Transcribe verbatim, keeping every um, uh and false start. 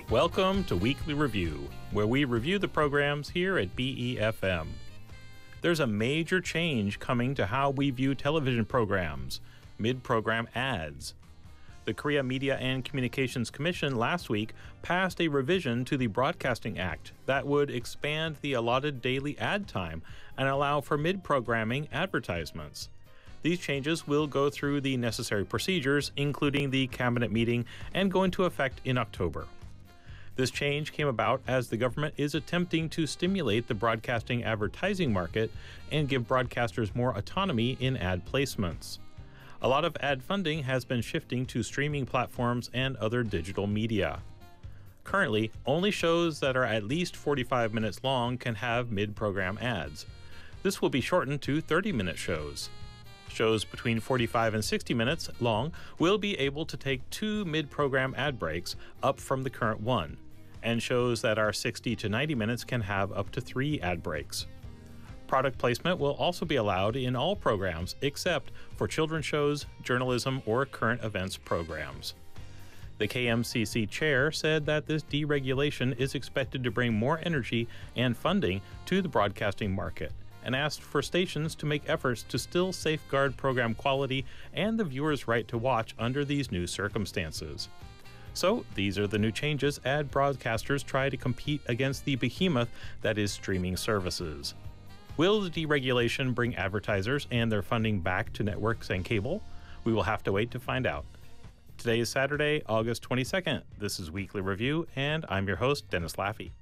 Welcome to Weekly Review, where we review the programs here at B E F M. There's a major change coming to how we view television programs, mid-program ads. The Korea Media and Communications Commission last week passed a revision to the Broadcasting Act that would expand the allotted daily ad time and allow for mid-programming advertisements. These changes will go through the necessary procedures, including the cabinet meeting, and go into effect in October. This change came about as the government is attempting to stimulate the broadcasting advertising market and give broadcasters more autonomy in ad placements. A lot of ad funding has been shifting to streaming platforms and other digital media. Currently, only shows that are at least forty-five minutes long can have mid-program ads. This will be shortened to thirty-minute shows. Shows between forty-five and sixty minutes long will be able to take two mid-program ad breaks up from the current one, and shows that are sixty to ninety minutes can have up to three ad breaks. Product placement will also be allowed in all programs except for children's shows, journalism, or current events programs. The K M C C chair said that this deregulation is expected to bring more energy and funding to the broadcasting market, and asked for stations to make efforts to still safeguard program quality and the viewer's right to watch under these new circumstances. So, these are the new changes as broadcasters try to compete against the behemoth that is streaming services. Will the deregulation bring advertisers and their funding back to networks and cable? We will have to wait to find out. Today is Saturday, August twenty-second. This is Weekly Review, and I'm your host, Dennis Laffey.